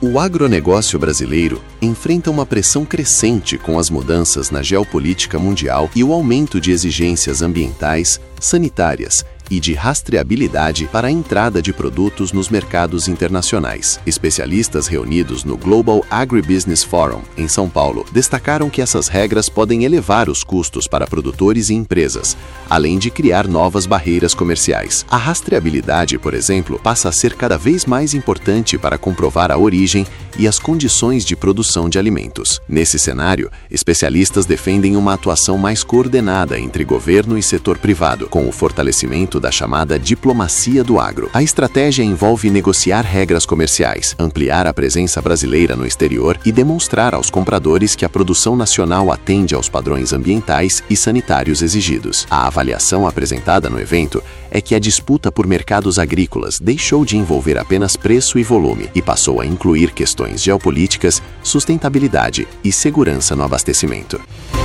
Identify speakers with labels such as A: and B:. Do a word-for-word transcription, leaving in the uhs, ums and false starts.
A: O agronegócio brasileiro enfrenta uma pressão crescente com as mudanças na geopolítica mundial e o aumento de exigências ambientais, sanitárias e de rastreabilidade para a entrada de produtos nos mercados internacionais. Especialistas reunidos no Global Agribusiness Forum, em São Paulo, destacaram que essas regras podem elevar os custos para produtores e empresas, além de criar novas barreiras comerciais. A rastreabilidade, por exemplo, passa a ser cada vez mais importante para comprovar a origem e as condições de produção de alimentos. Nesse cenário, especialistas defendem uma atuação mais coordenada entre governo e setor privado, com o fortalecimento da chamada diplomacia do agro. A estratégia envolve negociar regras comerciais, ampliar a presença brasileira no exterior e demonstrar aos compradores que a produção nacional atende aos padrões ambientais e sanitários exigidos. A avaliação apresentada no evento é que a disputa por mercados agrícolas deixou de envolver apenas preço e volume e passou a incluir questões geopolíticas, sustentabilidade e segurança no abastecimento.